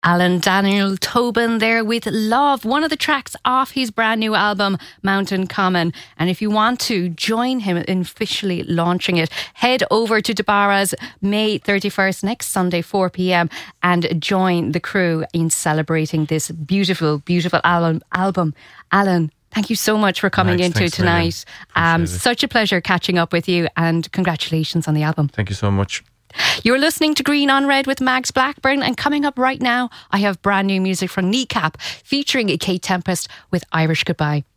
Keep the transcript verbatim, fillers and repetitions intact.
Alan Daniel Tobin there with Love, one of the tracks off his brand new album Mountain Common. And if you want to join him in officially launching it, head over to Dabara's May thirty-first, next Sunday four p.m, and join the crew in celebrating this beautiful beautiful album album Alan, thank you so much for coming Nice, into tonight. Um, such a pleasure catching up with you, and congratulations on the album. Thank you so much. You're listening to Green on Red with Mags Blackburn, and coming up right now, I have brand new music from Kneecap featuring Kate Tempest with Irish Goodbye.